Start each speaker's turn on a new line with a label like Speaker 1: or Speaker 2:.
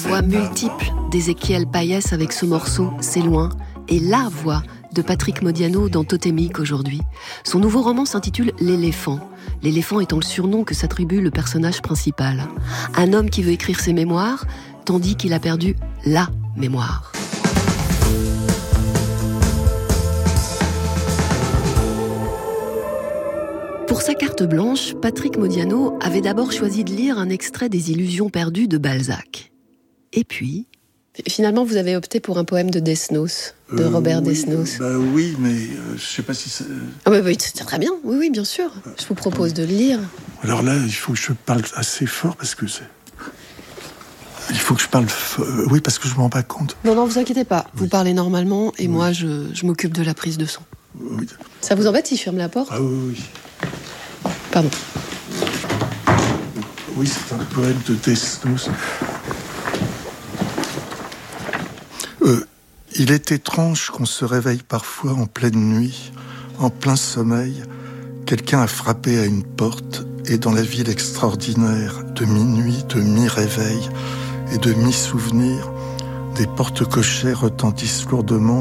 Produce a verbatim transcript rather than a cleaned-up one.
Speaker 1: Voix multiple d'Ézéchiel Payès avec ce morceau « C'est loin » et la voix de Patrick Modiano dans Totémique aujourd'hui. Son nouveau roman s'intitule « L'éléphant ». L'éléphant étant le surnom que s'attribue le personnage principal. Un homme qui veut écrire ses mémoires, tandis qu'il a perdu la mémoire. Pour sa carte blanche, Patrick Modiano avait d'abord choisi de lire un extrait des Illusions perdues de Balzac. Et puis... Finalement, vous avez opté pour un poème de Desnos, de euh, Robert
Speaker 2: oui,
Speaker 1: Desnos.
Speaker 2: Bah oui, mais euh, je sais pas si ça...
Speaker 1: Ah bah oui, c'est très bien, oui, oui, bien sûr. Je vous propose de le lire.
Speaker 2: Alors là, il faut que je parle assez fort parce que c'est... Il faut que je parle... F... Oui, parce que je m'en rends pas compte.
Speaker 1: Non, non, vous inquiétez pas. Vous oui. parlez normalement et oui. moi, je, je m'occupe de la prise de son.
Speaker 2: Oui.
Speaker 1: Ça vous embête si je ferme la porte ?
Speaker 2: Ah oui, oui.
Speaker 1: Pardon.
Speaker 2: Oui, c'est un poème de Desnos. Euh, il est étrange qu'on se réveille parfois en pleine nuit, en plein sommeil. Quelqu'un a frappé à une porte et dans la ville extraordinaire de minuit, de mi-réveil et de mi-souvenir, des portes cochères retentissent lourdement